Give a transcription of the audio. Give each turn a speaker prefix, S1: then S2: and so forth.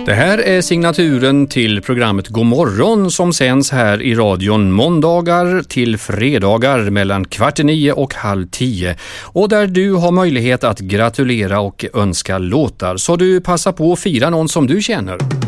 S1: Det här är signaturen till programmet God morgon som sänds här i radion måndagar till fredagar mellan 8:45 och 9:30. Och där du har möjlighet att gratulera och önska låtar, så du passar på att fira någon som du känner.